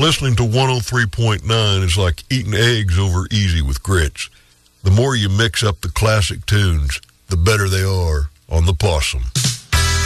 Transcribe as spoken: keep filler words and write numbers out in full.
Listening to one oh three point nine is like eating eggs over easy with grits. The more you mix up the classic tunes, the better they are on the Possum.